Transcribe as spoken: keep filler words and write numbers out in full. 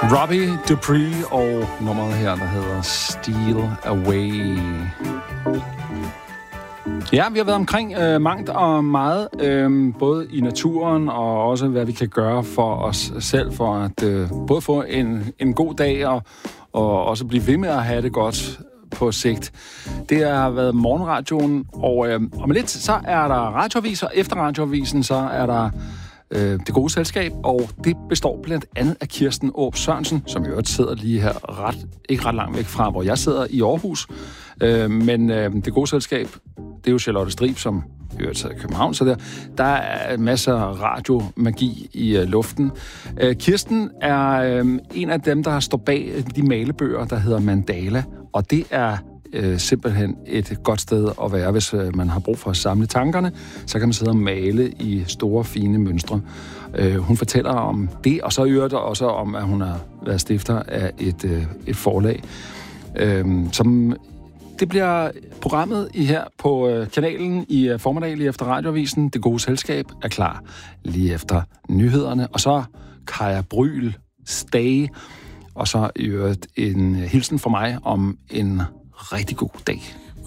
Robbie Dupree og nummeret her, der hedder Steal Away. Ja, vi har været omkring øh, mangt og meget, øh, både i naturen og også, hvad vi kan gøre for os selv, for at øh, både få en, en god dag og, og også blive ved med at have det godt på sigt. Det har været morgenradioen, og øh, om lidt, så er der radioavis, og efter radioavisen, så er der øh, Det Gode Selskab, og det består blandt andet af Kirsten Åb Sørensen, som jo sidder lige her ret, ikke ret langt væk fra, hvor jeg sidder i Aarhus. Øh, men øh, Det Gode Selskab, det er jo Charlotte Strib, som hører til København, så der, der er masser af radiomagi i øh, luften. Øh, Kirsten er øh, en af dem, der står bag de malebøger, der hedder Mandala, og det er øh, simpelthen et godt sted at være, hvis øh, man har brug for at samle tankerne. Så kan man sidde og male i store, fine mønstre. Øh, hun fortæller om det, og så øvrigt også om, at hun har været stifter af et, øh, et forlag, øh, som... Det bliver programmet i her på øh, kanalen i øh, formiddag lige efter radioavisen. Det Gode Selskab er klar lige efter nyhederne. Og så Kaja Bryl, Stay. Og så i øvrigt en hilsen fra mig om en rigtig god dag.